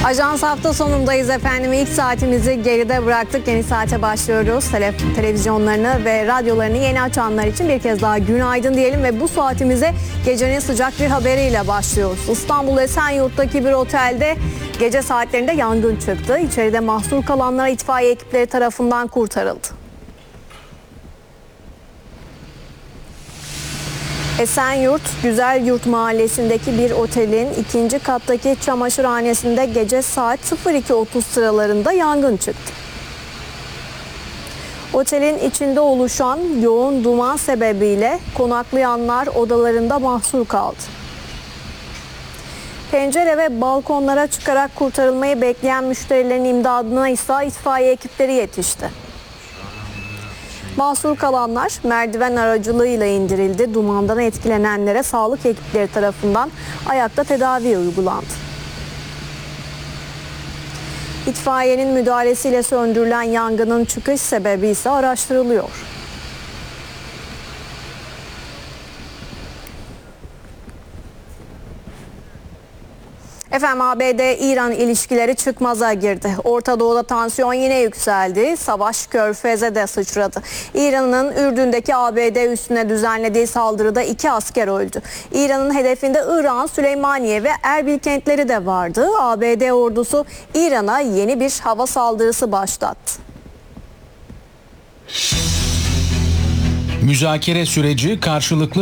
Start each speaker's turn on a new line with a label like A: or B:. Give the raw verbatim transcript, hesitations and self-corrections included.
A: Ajans hafta sonundayız efendim. İlk saatimizi geride bıraktık. Yeni saate başlıyoruz. Tele televizyonlarını ve radyolarını yeni açanlar için bir kez daha günaydın diyelim ve bu saatimize gecenin sıcak bir haberiyle başlıyoruz. İstanbul Esenyurt'taki bir otelde gece saatlerinde yangın çıktı. İçeride mahsur kalanlar itfaiye ekipleri tarafından kurtarıldı. Esenyurt, Güzelyurt mahallesindeki bir otelin ikinci kattaki çamaşırhanesinde gece saat sıfır iki otuz sıralarında yangın çıktı. Otelin içinde oluşan yoğun duman sebebiyle konaklayanlar odalarında mahsur kaldı. Pencere ve balkonlara çıkarak kurtarılmayı bekleyen müşterilerin imdadına ise itfaiye ekipleri yetişti. Mahsur kalanlar merdiven aracılığıyla indirildi. Dumandan etkilenenlere sağlık ekipleri tarafından ayakta tedavi uygulandı. İtfaiyenin müdahalesiyle söndürülen yangının çıkış sebebi ise araştırılıyor. Efendim A B D-İran ilişkileri çıkmaza girdi. Orta Doğu'da tansiyon yine yükseldi. Savaş Körfez'e de sıçradı. İran'ın Ürdün'deki A B D üssüne düzenlediği saldırıda iki asker öldü. İran'ın hedefinde İran, Süleymaniye ve Erbil kentleri de vardı. A B D ordusu İran'a yeni bir hava saldırısı başlattı.
B: Müzakere süreci karşılıklı